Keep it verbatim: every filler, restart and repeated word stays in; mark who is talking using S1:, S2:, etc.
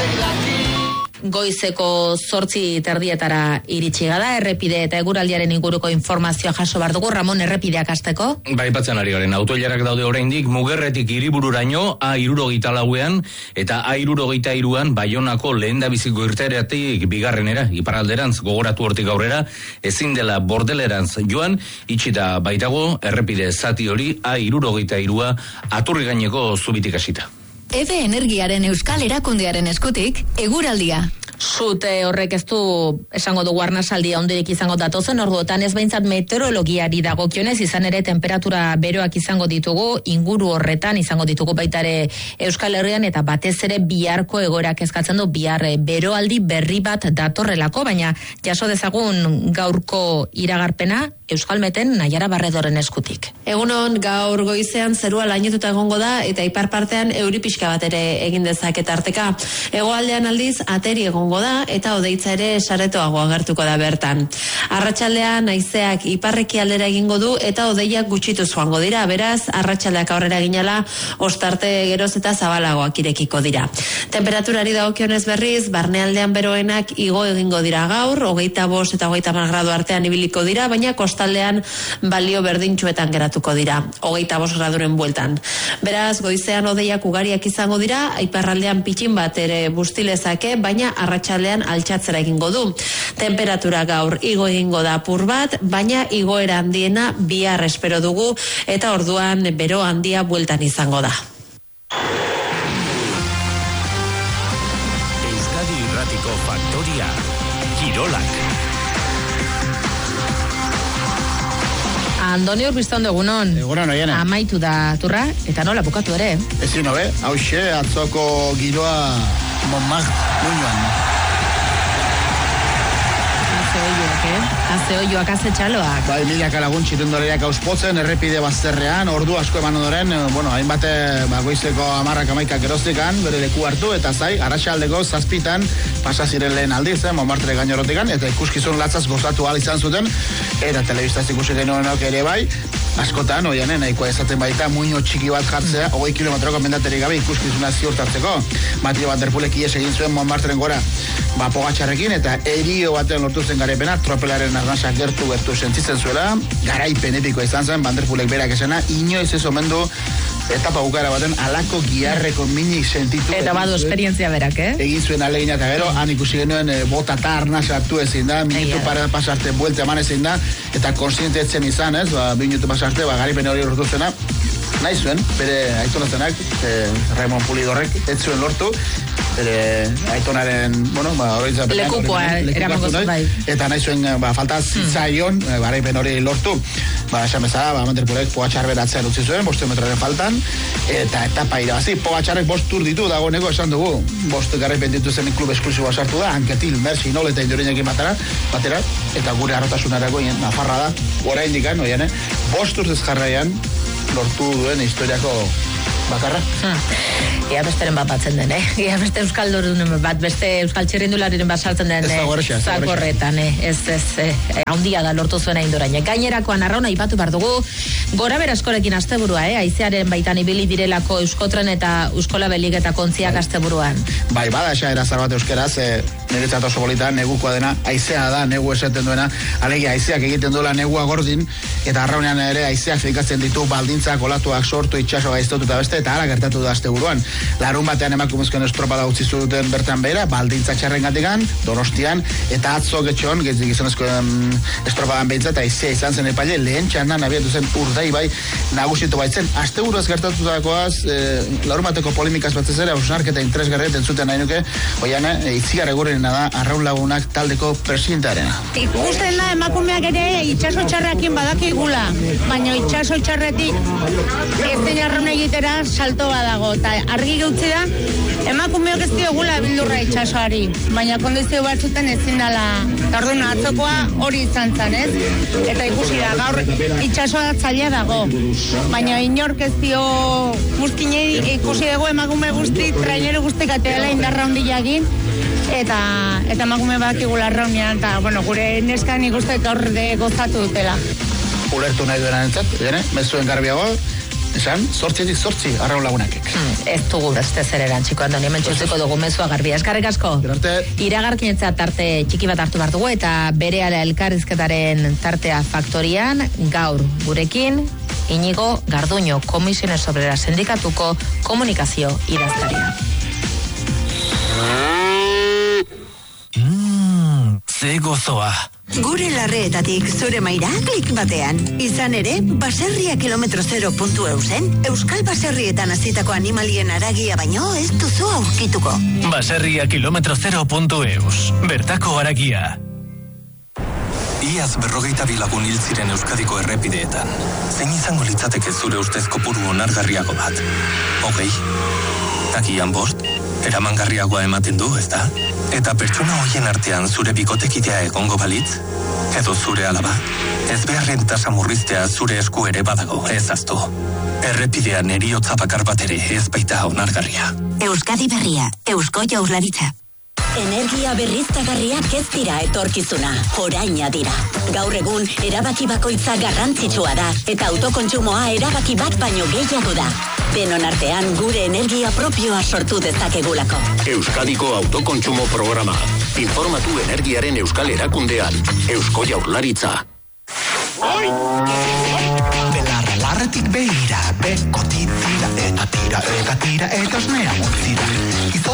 S1: Goizeko zortzi terdietara iritsi gada, errepide eta eguraldiaren inguruko informazioa jaso bar dugu. Ramon, errepideak hasteko?
S2: Bai, patzen ari garen, autoilarak daude oraindik Mugerretik Hiribururaino A hirurogeita lauean eta A hirurogeita hiruan Baionako lehendabiziko irteeratik bigarrenera, iparralderantz gogoratu hortik aurrera, ezin dela Bordelerantz joan, itxita baitago errepide zati hori A hirurogeita hirua Aturri gaineko zubitik hasita.
S3: Eve Energiaren Euskal Erakundearen eskutik, eguraldia.
S1: Zute horrek ez du esango dugu arnasaldia ondirik izango datozen, orduotan ez behintzat meteorologiari dagokionez, izan ere temperatura beroak izango ditugu, inguru horretan izango ditugu baitare Euskal Herrian, eta batez ere biharko egoerak eskatzen du bihar beroaldi berri bat datorrelako, baina jaso dezagun gaurko iragarpena Euskalmeten Naiara Barredoren eskutik.
S4: Egunon, gaur goizean zerua lainetuta egongo da eta ipar partean euri pixka bat ere egin dezaket arteka. Hegoaldean aldiz ateri egongo da eta odeitza ere saretoago agertuko da bertan. Arratsaldean haizeak iparreki aldera egingo du eta odeiak gutxituz joango dira, beraz arratsaldeak aurrera ginela ostarte geroz eta zabalagoak irekiko dira. Temperaturari dagokionez berriz, barnealdean beroenak igo egingo dira gaur, hogeita bost eta hogeita hamar gradu artean ibiliko dira, baina kostaldean balio berdintxuetan geratuko dira, hogeita bost graduren bueltan. Beraz, goizean odeiak ugariak izango dira, iparraldean pitxin bat ere bustilezake, baina arratsaldean altxatzera egingo du. Temperatura gaur igo egingo da apur bat, baina igoera handiena bihar espero dugu, eta orduan bero handia bueltan izango da.
S5: Euskadi Irratiko Faktoria, Kirolak.
S1: Andoni Urbiztondo, egunon.
S6: Egunon, oiene.
S1: Amaitu da turra, eta nola bukatu ere.
S6: Ezin hobe, hauxe, atzoko giroa Montmartre muinoan.
S1: Haze oioak, eh? Haze oioak, haze txaloak.
S6: Bai, milaka lagun txirrindolariak auspotzen, errepide bazterrean, ordu asko eman ondoren, bueno, hainbate, ba, goizeko amarrak amaikak erostikan, bere leku hartu, eta zai, arratsaldeko zazpitan, pasa ziren lehen aldiz, eh, Montmartre gainorotikan, eta ikuskizun latzaz gozatu ahal izan zuten, eta telebistaz ikusi genuen ere bai, askotan, oianen, nahikoa ezaten baita, muino txiki bat jartzea, hogei kilometroko mendaterik gabe ikuskizuna ziurtatzeko. Matio Van Der Poelek ihes egin zuen Montmartren gora, ba, Pogačarrekin, eta erio batean lortu zen garepena, tropelaren arnasa gertu gertu sentitzen zuela, garaipen epikoa izan zen, Van Der Poelek berak esena, inoiz ez omen du etapa bukara baten alako giarreko minik sentitu.
S1: Eta badu esperientzia berak, eh?
S6: Egin zuen alegina eta gero, han ikusi genuen e, bota eta arnasa hartu ezin da, minutu para pasarte buelte eman ezin da, eta konsiente etzen izan, ez, ba, minutu pasarte, ba, garaipen hori lortu zena, nahi zuen, bere aitonazenak, e, Raimon Pulidorrek, ez zuen lortu, bere aitonaren, bueno, ba, oroitzapenean
S1: lekupoa eramango zuen bai.
S6: Eta nahi zuen, ba, falta zitzaion, hmm. garaipen hori lortu, ba, esan bezala, ba, Van Der Poelek Pogačar beratzean utzi zuen, bost metroren faltan, eta etapa irabazi, Pogačarrek bost tur ditu dagoeneko esan dugu, bost garaipen ditu zen klub esklusiboa sartu da, Anquetil, Mersi, Nol eta Indurinekin batera, batera, eta gure arrotasunarako nafarra da, oraindikan, oian, bost urtez jarraian lortu duen historiako bakarra.
S1: Hmm. Ia besteren bat batzen den, eh? Ia beste euskaldurunen bat, beste euskal txirrindulariren bat saltzen den, eh? Zakorretan, eh? Ez, ez, eh? Haundia da lortu zuen aindorain. Gainerakoan arrauna ipatu bar dugu, gora beraskorekin asteburua, eh? Aizearen baitan ibili direlako Euskotren eta Euskola Belik eta kontziak asteburuan.
S6: Bai, bada esa erazar bat euskeraz, eh, niretzat oso bolita, negukoa dena, aizea da, negu esaten duena, alegia aizeak egiten duela negua gordin, eta arraunean ere aizeak fikatzen ditu baldintzak, olatuak sortu, itxaso gaiztotu eta beste, eta ara gertatu da asteburuan. Larun batean emakumezkoen estropada utzi zuten bertan behera, baldintza txarrengatikan, Donostian, eta atzo getxon, gizonezkoen estropadan behintzat, eta aizea izan zen epaile, lehen txandan abiatu zen urdai bai, nagusitu baitzen. Asteburuaz gertatutakoaz, e, larun bateko polemikaz batzez ere, hausnarketa interesgarriet entzuten nahi nuke, oian, e, itziar egurrena da, arraun lagunak taldeko presidentarena.
S7: Ikusten da, emakumeak ere itxaso txarrakin badakigula, baina itxaso txarretik ezen arraun egitera salto badago, eta argi gautzi da, emakumeok ez diogula bildurra itxasoari, baina kondizio batzuten ezin dela, eta orduan atzokoa hori izan zen, ez? Eta ikusi da, gaur itxasoa zaila dago, baina inork ez dio guztinei ikusi dugu emakume guzti, trainero guztik ateala indarra hondiagin, eta eta emakume bakigula arraunean, eta bueno, gure neskan ikuste gaur de gozatu dutela.
S6: Ulertu nahi duena entzat, jene, mezuen garbiago, esan, zortzitik zortzi arraun lagunakek.
S1: Hmm, ez dugu beste zer erantziko, Andoni, hemen txutzeko dugu mezua garbia. Eskarrik asko. Iragarkinetza tarte txiki bat hartu behar dugu, eta berehala elkarrizketaren tartea faktorian, gaur gurekin, Inigo Garduño, Komisiones Obrera Sindikatuko komunikazio idazkaria.
S5: Mmm, ze gozoa.
S8: Gure larreetatik zure maira klik batean. Izan ere, baserria kilometro zero puntu eusen, Euskal Baserrietan hasitako animalien aragia baino ez duzu aurkituko.
S5: Baserria kilometro zero puntu eus. Bertako aragia.
S9: Iaz berrogeita bilagun hil ziren Euskadiko errepideetan. Zein izango litzateke zure ustez kopuru onargarriago bat? Hogei? Takian bost? Eramangarriagoa ematen du, ezta? Eta pertsona hoien artean zure bikotekidea egongo balitz? Edo zure alaba? Ez beharren tasa murriztea zure esku ere badago, ez aztu. Errepidean eriotza bakar bat ere ez baita onargarria.
S8: Euskadi Berria, Eusko Jaurlaritza. Energia berriztagarriak ez dira etorkizuna, oraina dira. Gaur egun, erabaki bakoitza garrantzitsua da, eta autokontsumoa erabaki bat baino gehiago da. Denon artean gure energia propioa sortu dezakegulako.
S10: Euskadiko autokontsumo programa. Informatu energiaren euskal erakundean. Eusko Jaurlaritza.
S11: Oi! Belarra larretik behira, beko tira, eta tira, eta tira, eta osnea mozira. Izo